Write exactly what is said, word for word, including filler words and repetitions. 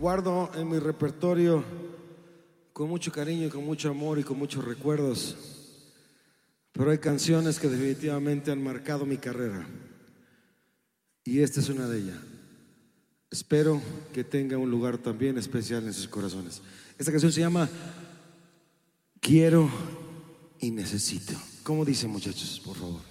guardo en mi repertorio con mucho cariño y con mucho amor y con muchos recuerdos, pero hay canciones que definitivamente han marcado mi carrera y esta es una de ellas. Espero que tenga un lugar también especial en sus corazones. Esta canción se llama Quiero y Necesito. ¿Cómo dicen, muchachos? Por favor.